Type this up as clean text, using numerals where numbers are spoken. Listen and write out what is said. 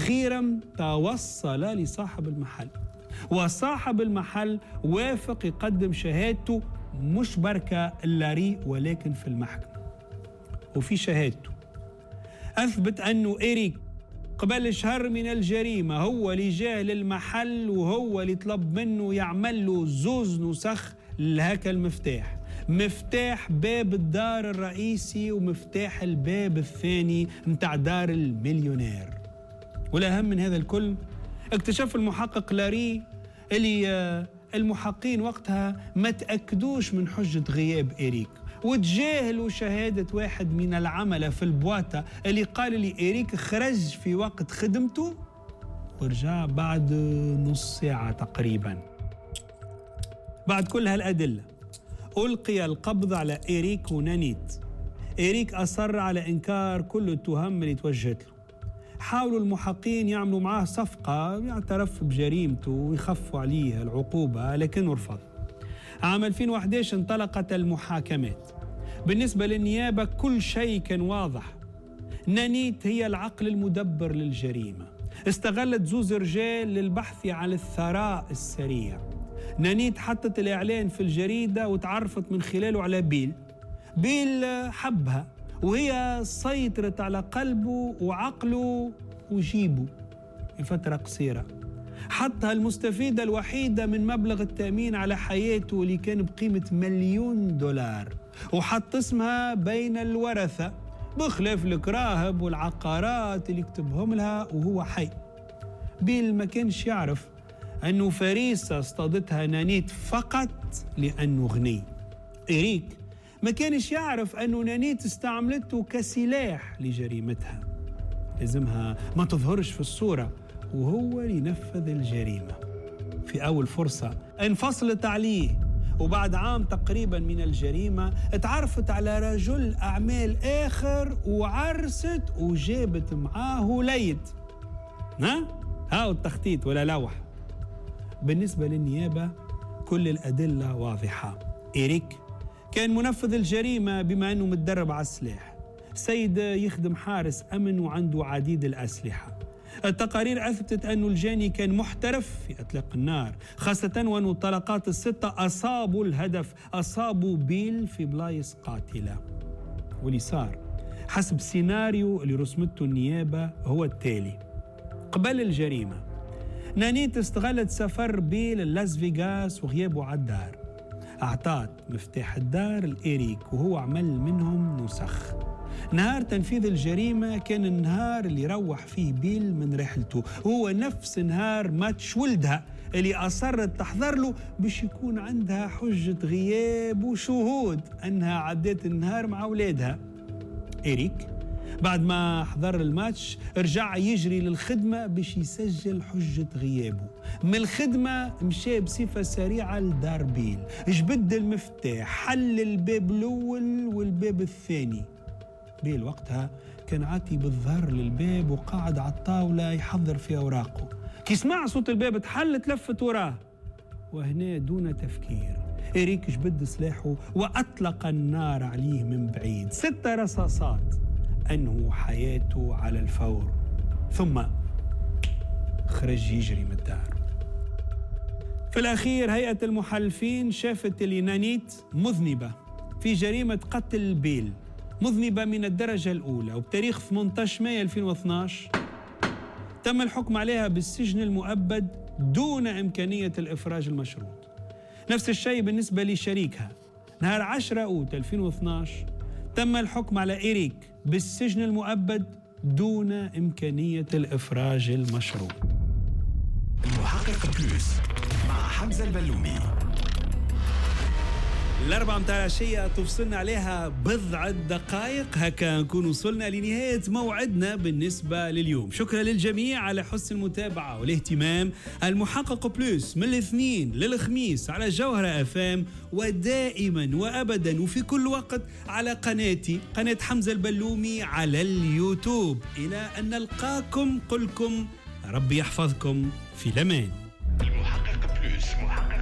أخيراً توصل لصاحب المحل، وصاحب المحل وافق يقدم شهادته مش بركة اللاري ولكن في المحكمة. وفي شهادته أثبت أنه إيريك قبل شهر من الجريمة هو اللي جاء للمحل وهو اللي طلب منه يعمل له زوز نسخ لهكا المفتاح، مفتاح باب الدار الرئيسي ومفتاح الباب الثاني متاع دار المليونير. والأهم من هذا الكل اكتشف المحقق لاري اللي المحققين وقتها ما تأكدوش من حجة غياب إيريك، وتجاهلوا شهادة واحد من العملة في البواطة اللي قال لي إيريك خرج في وقت خدمته ورجع بعد نص ساعة تقريبا. بعد كل هالأدلة ألقي القبض على إيريك ونانيت. إيريك أصر على إنكار كل التهم اللي توجهت له. حاولوا المحققين يعملوا معاه صفقة يعترف بجريمته ويخفوا عليه العقوبة، لكنه رفض. عام 2011 انطلقت المحاكمات. بالنسبة للنيابة كل شيء كان واضح. نانيت هي العقل المدبر للجريمة، استغلت زوز رجال للبحث عن الثراء السريع. نانيت حطت الإعلان في الجريدة وتعرفت من خلاله على بيل حبها، وهي سيطرت على قلبه وعقله وجيبه في فترة قصيرة. حطها المستفيدة الوحيدة من مبلغ التأمين على حياته اللي كان بقيمة $1,000,000، وحط اسمها بين الورثة بخلاف الكراهب والعقارات اللي كتبهم لها وهو حي. بيل ما كانش يعرف أنه فريسة اصطادتها نانيت فقط لأنه غني. إيريك ما كانش يعرف أنه نانيت استعملته كسلاح لجريمتها، لازمها ما تظهرش في الصورة وهو اللي نفذ الجريمة. في أول فرصة انفصلت عليه، وبعد عام تقريبا من الجريمة اتعرفت على رجل أعمال آخر وعرست وجابت معاه ليت. هاو التخطيط ولا لوح. بالنسبة للنيابة كل الأدلة واضحة. إيريك كان منفذ الجريمة بما أنه متدرب على السلاح، سيد يخدم حارس أمن وعنده عديد الأسلحة. التقارير أثبتت أن الجاني كان محترف في إطلاق النار، خاصة وأن الطلقات الستة أصابوا الهدف، أصابوا بيل في بلايص قاتلة. واللي صار حسب السيناريو اللي رسمته النيابة هو التالي. قبل الجريمة نانيت استغلت سفر بيل لاس فيغاس وغيابه على الدار، أعطات مفتاح الدار لإيريك وهو عمل منهم نسخ. نهار تنفيذ الجريمة كان النهار اللي روح فيه بيل من رحلته، هو نفس نهار ماتش ولدها اللي أصرت تحضر له باش يكون عندها حجة غياب وشهود أنها عدت النهار مع أولادها. إيريك بعد ما حضر الماتش رجع يجري للخدمة باش يسجل حجة غيابه. من الخدمة مشى بصفة سريعة لدار بيل، جبد المفتاح، حل الباب الأول والباب الثاني. بيل وقتها كان عاتي بالظهر للباب وقاعد على الطاولة يحضر في أوراقه. كي سمع صوت الباب تحل تلفت وراه، وهنا دون تفكير إيريك جبد سلاحه وأطلق النار عليه من بعيد، 6 رصاصات أنهوا حياته على الفور، ثم خرج يجري من الدار. في الأخير هيئة المحلفين شافت اللي نانيت مذنبة في جريمة قتل بيل، مذنبة من الدرجة الأولى، وبتاريخ 18 مايو 2012 تم الحكم عليها بالسجن المؤبد دون إمكانية الإفراج المشروط. نفس الشيء بالنسبة لشريكها. نهار 10 أوت 2012 تم الحكم على إيريك بالسجن المؤبد دون إمكانية الإفراج المشروط. المحقق بلوس مع حمزة البلومي. 4 متاع العشية تفصلنا عليها بضعة دقائق، هكا نكون وصلنا لنهاية موعدنا بالنسبة لليوم. شكرا للجميع على حسن المتابعة والاهتمام. المحقق بلوس من الاثنين للخميس على جوهرة FM، ودائما وأبدا وفي كل وقت على قناتي قناة حمزة البلومي على اليوتيوب. إلى أن نلقاكم قلكم ربي يحفظكم في الأمان. المحقق بلوس.